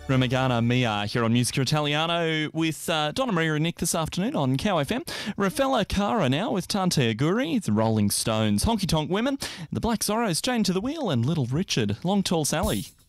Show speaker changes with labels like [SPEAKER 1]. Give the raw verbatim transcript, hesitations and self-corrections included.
[SPEAKER 1] Remigana Mia here on Musica Italiano with uh, Donna Maria and Nick this afternoon on Cow F M. Rafaela Cara now with Tante Aguri, the Rolling Stones, Honky Tonk Women, the Black Zorros, Jane to the Wheel and Little Richard, Long Tall Sally.